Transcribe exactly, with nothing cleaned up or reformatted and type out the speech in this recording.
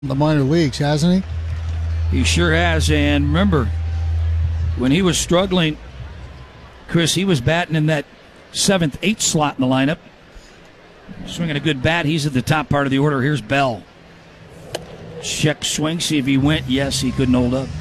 the minor leagues, hasn't he? He sure has. And remember, when he was struggling, Chris, he was batting in that seventh, eighth slot in the lineup. Swinging a good bat. He's at the top part of the order. Here's Bell. Check swing, see if he went. Yes, he couldn't hold up.